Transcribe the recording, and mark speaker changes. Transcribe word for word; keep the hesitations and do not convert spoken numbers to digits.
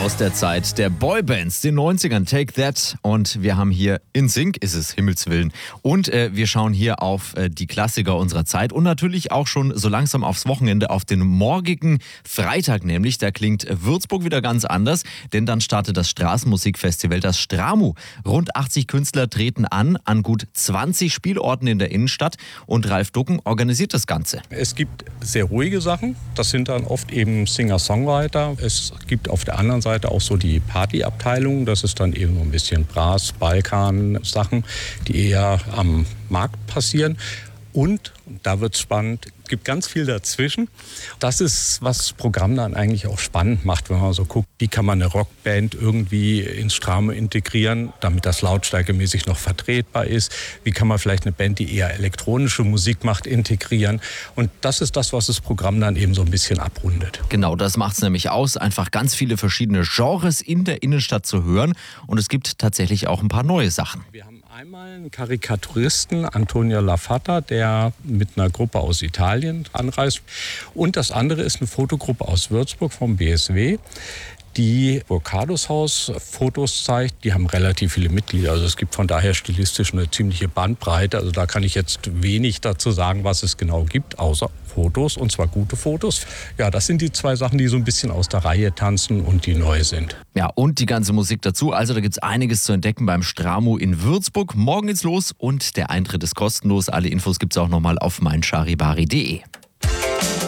Speaker 1: aus der Zeit der Boybands, den neunzigern, Take That. Und wir haben hier In Sync, ist es, Himmelswillen. Und äh, wir schauen hier auf äh, die Klassiker unserer Zeit und natürlich auch schon so langsam aufs Wochenende, auf den morgigen Freitag nämlich. Da klingt Würzburg wieder ganz anders, denn dann startet das Straßenmusikfestival, das STRAMU. Rund achtzig Künstler treten an, an gut zwanzig Spielorten in der Innenstadt. Und Ralf Ducken organisiert das Ganze.
Speaker 2: Es gibt sehr ruhige Sachen, das sind dann oft eben Singer-Songwriter. Es gibt auf der anderen Seite auch so die Partyabteilung, das ist dann eben so ein bisschen Brass, Balkan, Sachen, die eher am Markt passieren. Und, da wird's spannend, es gibt ganz viel dazwischen. Das ist, was das Programm dann eigentlich auch spannend macht, wenn man so guckt, wie kann man eine Rockband irgendwie ins STRAMU integrieren, damit das lautstärkemäßig noch vertretbar ist. Wie kann man vielleicht eine Band, die eher elektronische Musik macht, integrieren. Und das ist das, was das Programm dann eben so ein bisschen abrundet.
Speaker 1: Genau, das macht's nämlich aus, einfach ganz viele verschiedene Genres in der Innenstadt zu hören. Und es gibt tatsächlich auch ein paar neue Sachen.
Speaker 2: Wir haben einmal einen Karikaturisten, Antonio Lafata, der mit einer Gruppe aus Italien anreist. Und das andere ist eine Fotogruppe aus Würzburg vom B S W, die Burkados Haus Fotos zeigt. Die haben relativ viele Mitglieder. Also es gibt von daher stilistisch eine ziemliche Bandbreite. Also da kann ich jetzt wenig dazu sagen, was es genau gibt, außer Fotos, und zwar gute Fotos. Ja, das sind die zwei Sachen, die so ein bisschen aus der Reihe tanzen und die neu sind.
Speaker 1: Ja, und die ganze Musik dazu. Also da gibt's einiges zu entdecken beim STRAMU in Würzburg. Morgen geht's los und der Eintritt ist kostenlos. Alle Infos gibt's auch nochmal auf mein charivari punkt de.